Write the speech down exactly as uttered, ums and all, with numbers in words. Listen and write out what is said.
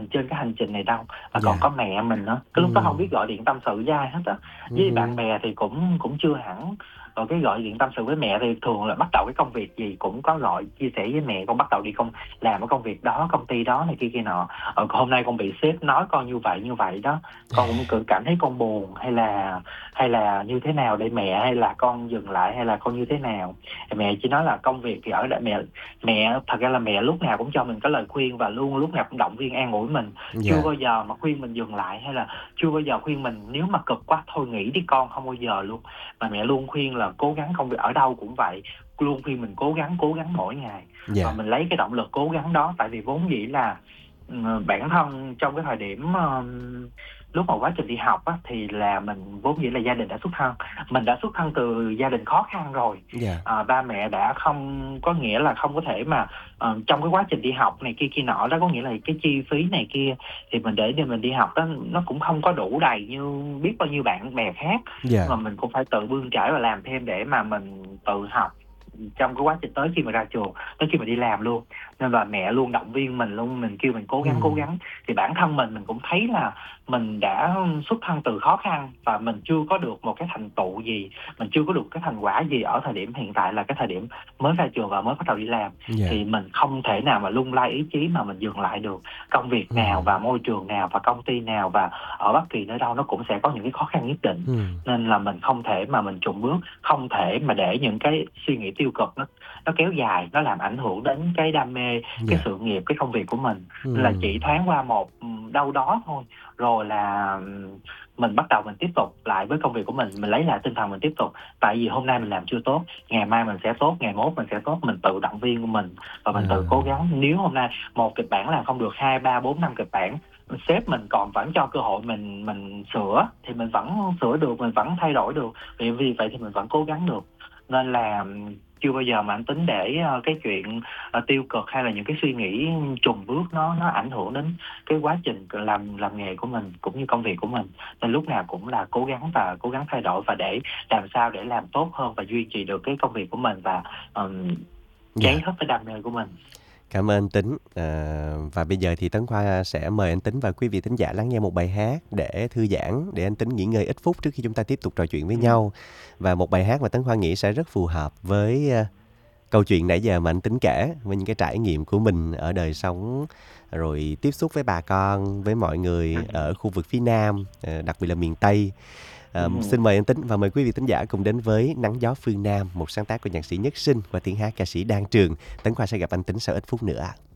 trên cái hành trình này đâu, mà còn Dạ. có mẹ mình nữa. Cái lúc đó không biết Ừm. gọi điện tâm sự với ai hết á. Với bạn Ừm. bè thì cũng cũng chưa hẳn. Rồi cái gọi điện tâm sự với mẹ thì thường là bắt đầu cái công việc gì cũng có gọi chia sẻ với mẹ, con bắt đầu đi công làm cái công việc đó, công ty đó này kia kia nọ. Ờ, hôm nay con bị sếp nói con như vậy như vậy đó, con cũng cự cảm thấy con buồn hay là hay là như thế nào đây mẹ, hay là con dừng lại hay là con như thế nào. Thì mẹ chỉ nói là công việc thì ở đây mẹ mẹ thật ra là mẹ lúc nào cũng cho mình cái lời khuyên và luôn lúc nào cũng động viên an ủi mình, chưa Dạ. bao giờ mà khuyên mình dừng lại hay là chưa bao giờ khuyên mình nếu mà cực quá thôi nghỉ đi con, không bao giờ luôn. Mà mẹ luôn khuyên là cố gắng, công việc ở đâu cũng vậy, luôn khuyên mình cố gắng, cố gắng mỗi ngày. Và Dạ. mình lấy cái động lực cố gắng đó, tại vì vốn dĩ là ừm, bản thân trong cái thời điểm ờm, lúc mà quá trình đi học á, thì là mình vốn dĩ là gia đình đã xuất thân, mình đã xuất thân từ gia đình khó khăn rồi. Dạ. À, ba mẹ đã không có nghĩa là không có thể mà ờ, trong cái quá trình đi học này kia kia nọ đó, có nghĩa là cái chi phí này kia thì mình để cho mình đi học đó nó cũng không có đủ đầy như biết bao nhiêu bạn bè khác, Dạ. mà mình cũng phải tự bươn chải và làm thêm để mà mình tự học trong cái quá trình tới khi mà ra trường, tới khi mà đi làm luôn. Nên là mẹ luôn động viên mình luôn, mình kêu mình cố gắng cố Ừm. gắng. Thì bản thân mình mình cũng thấy là mình đã xuất thân từ khó khăn và mình chưa có được một cái thành tựu gì, mình chưa có được cái thành quả gì ở thời điểm hiện tại là cái thời điểm mới ra trường và mới bắt đầu đi làm. Dạ. Thì mình không thể nào mà lung lay ý chí mà mình dừng lại được. Công việc nào Ừm. và môi trường nào và công ty nào và ở bất kỳ nơi đâu nó cũng sẽ có những cái khó khăn nhất định. Ừm. Nên là mình không thể mà mình chùn bước, không thể mà để những cái suy nghĩ tiêu cực nó nó kéo dài, nó làm ảnh hưởng đến cái đam mê, cái Dạ. sự nghiệp, cái công việc của mình. Nên là chỉ Ừm. thoáng qua một ừm, đâu đó thôi, rồi là ừm, mình bắt đầu mình tiếp tục lại với công việc của mình, mình lấy lại tinh thần mình tiếp tục. Tại vì hôm nay mình làm chưa tốt, ngày mai mình sẽ tốt, ngày mốt mình sẽ tốt, mình tự động viên của mình và mình tự cố À. gắng. Nếu hôm nay một kịch bản làm không được, hai, ba, bốn, năm kịch bản, sếp mình còn vẫn cho cơ hội mình mình sửa thì mình vẫn sửa được, mình vẫn thay đổi được. Vì vì vậy thì mình vẫn cố gắng được. Nên là ừm, chưa bao giờ mà anh tính để ờ, cái chuyện ờ, tiêu cực hay là những cái suy nghĩ chùn bước nó nó ảnh hưởng đến cái quá trình làm làm nghề của mình cũng như công việc của mình. Nên lúc nào cũng là cố gắng và cố gắng thay đổi và để làm sao để làm tốt hơn và duy trì được cái công việc của mình và ừm, cháy Dạ. hết cái đam mê của mình. Cảm ơn anh Tính. À, và bây giờ thì Tấn Khoa sẽ mời anh Tính và quý vị thính giả lắng nghe một bài hát để thư giãn, để anh Tính nghỉ ngơi ít phút trước khi chúng ta tiếp tục trò chuyện với Ừm. nhau. Và một bài hát mà Tấn Khoa nghĩ sẽ rất phù hợp với à, câu chuyện nãy giờ mà anh Tính kể, với những cái trải nghiệm của mình ở đời sống, rồi tiếp xúc với bà con, với mọi người ở khu vực phía Nam, à, đặc biệt là miền Tây. À, Ừm. xin mời anh Tính và mời quý vị thính giả cùng đến với Nắng Gió Phương Nam, một sáng tác của nhạc sĩ Nhất Sinh và tiếng hát ca sĩ Đan Trường. Tấn Khoa sẽ gặp anh Tính sau ít phút nữa.